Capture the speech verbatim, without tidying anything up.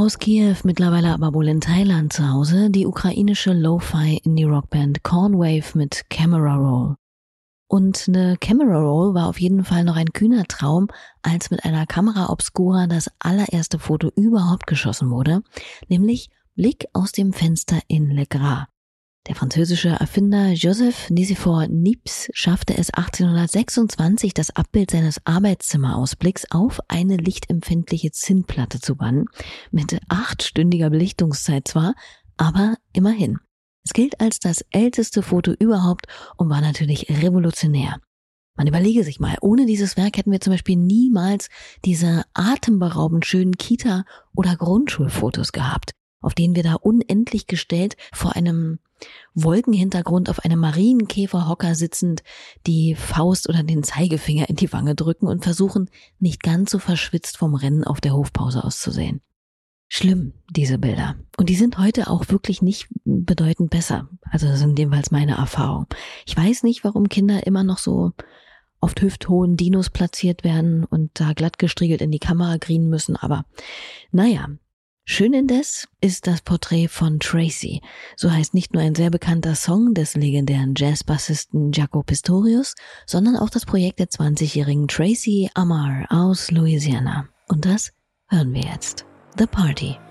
aus Kiew, mittlerweile aber wohl in Thailand zu Hause, die ukrainische Lo-Fi-Indie-Rockband Cornwave mit Camera Roll. Und eine Camera Roll war auf jeden Fall noch ein kühner Traum, als mit einer Camera Obscura das allererste Foto überhaupt geschossen wurde, nämlich Blick aus dem Fenster in Le Gras. Der französische Erfinder Joseph Nicephore Niepce schaffte es achtzehnhundertsechsundzwanzig, das Abbild seines Arbeitzimmerausblicks auf eine lichtempfindliche Zinnplatte zu bannen, mit achtstündiger Belichtungszeit zwar, aber immerhin. Es gilt als das älteste Foto überhaupt und war natürlich revolutionär. Man überlege sich mal, ohne dieses Werk hätten wir zum Beispiel niemals diese atemberaubend schönen Kita- oder Grundschulfotos gehabt, auf denen wir da unendlich gestellt vor einem Wolkenhintergrund auf einem Marienkäferhocker sitzend die Faust oder den Zeigefinger in die Wange drücken und versuchen, nicht ganz so verschwitzt vom Rennen auf der Hofpause auszusehen. Schlimm, diese Bilder. Und die sind heute auch wirklich nicht bedeutend besser. Also das sind jedenfalls meine Erfahrungen. Ich weiß nicht, warum Kinder immer noch so oft hüfthohen Dinos platziert werden und da glatt gestriegelt in die Kamera grinen müssen, aber naja. Schön indes ist das Porträt von Tracy. So heißt nicht nur ein sehr bekannter Song des legendären Jazzbassisten Jaco Pastorius, sondern auch das Projekt der zwanzigjährigen Tracy Amar aus Louisiana. Und das hören wir jetzt. The Party.